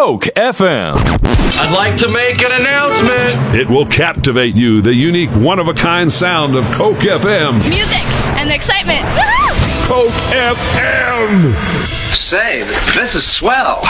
Coke FM. I'd like to make an announcement. It will captivate you, the unique, one-of-a-kind sound of Coke FM. Music and excitement. Coke FM! Say, this is swell.